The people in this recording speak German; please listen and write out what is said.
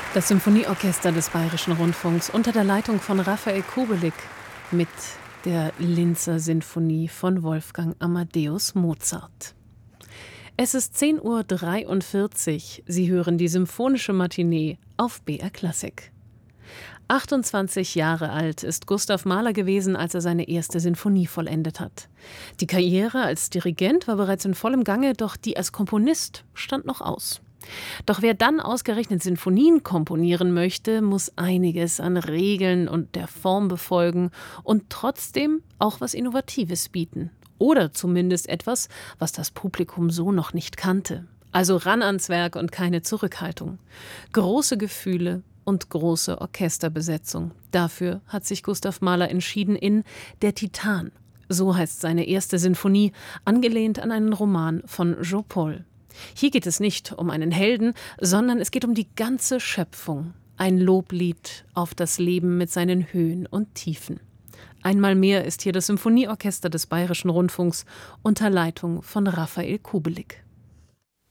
Das Symphonieorchester des Bayerischen Rundfunks unter der Leitung von Raphael Kubelik mit der Linzer Sinfonie von Wolfgang Amadeus Mozart. Es ist 10:43 Uhr. Sie hören die Symphonische Matinee auf BR Klassik. 28 Jahre alt ist Gustav Mahler gewesen, als er seine erste Sinfonie vollendet hat. Die Karriere als Dirigent war bereits in vollem Gange, doch die als Komponist stand noch aus. Doch wer dann ausgerechnet Sinfonien komponieren möchte, muss einiges an Regeln und der Form befolgen und trotzdem auch was Innovatives bieten. Oder zumindest etwas, was das Publikum so noch nicht kannte. Also ran ans Werk und keine Zurückhaltung. Große Gefühle und große Orchesterbesetzung. Dafür hat sich Gustav Mahler entschieden in Der Titan. So heißt seine erste Sinfonie, angelehnt an einen Roman von Jean Paul. Hier geht es nicht um einen Helden, sondern es geht um die ganze Schöpfung. Ein Loblied auf das Leben mit seinen Höhen und Tiefen. Einmal mehr ist hier das Symphonieorchester des Bayerischen Rundfunks unter Leitung von Raphael Kubelik.